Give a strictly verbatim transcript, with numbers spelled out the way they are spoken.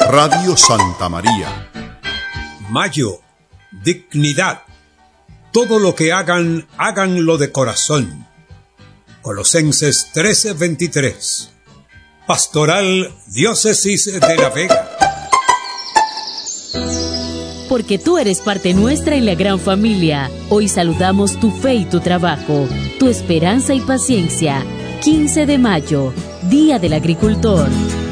Radio Santa María. Mayo, dignidad. Todo lo que hagan, háganlo de corazón. Colosenses trece veintitrés. Pastoral Diócesis de La Vega. Porque tú eres parte nuestra en la gran familia, hoy saludamos tu fe y tu trabajo, tu esperanza y paciencia. quince de mayo, Día del Agricultor.